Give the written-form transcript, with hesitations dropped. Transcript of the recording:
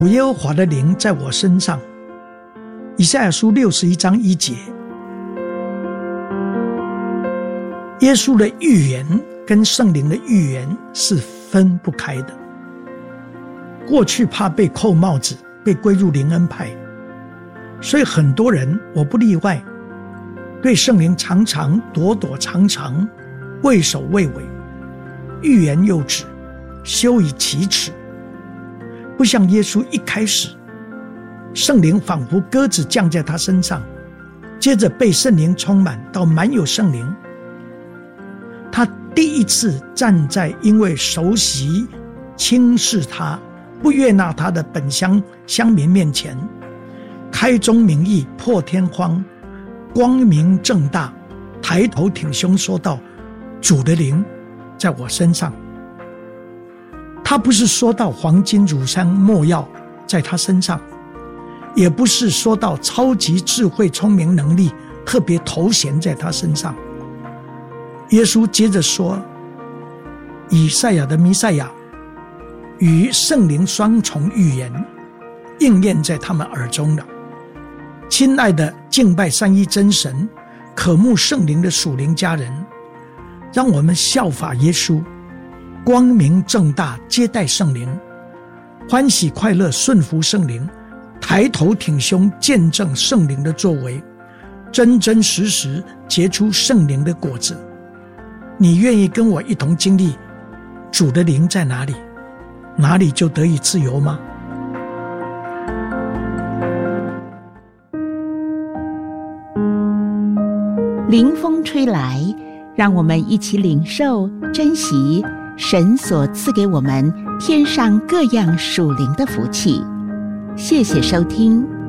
耶和华的灵在我身上。以赛亚书61章1节。耶稣的预言跟圣灵的预言是分不开的。过去怕被扣帽子，被归入灵恩派，所以很多人，我不例外，对圣灵常常躲躲藏藏，畏首畏尾，欲言又止，羞以启齿。不像耶稣一开始，圣灵仿佛鸽子降在他身上，接着被圣灵充满到满有圣灵。他第一次站在因为熟悉轻视他不悦纳他的本乡民面前，开宗明义破天荒光明正大抬头挺胸说道，主的灵在我身上。他不是说到黄金乳香没药在他身上，也不是说到超级智慧聪明能力特别头衔在他身上。耶稣接着说，以赛亚的弥赛亚与圣灵双重预言应验在他们耳中了。亲爱的敬拜三一真神渴慕圣灵的属灵家人，让我们效法耶稣，光明正大接待圣灵，欢喜快乐顺服圣灵，抬头挺胸见证圣灵的作为，真真实实结出圣灵的果子。你愿意跟我一同经历主的灵在哪里，哪里就得以自由吗？ 灵风吹来，让我们一起领受珍惜神所赐给我们天上各样属灵的福气。谢谢收听。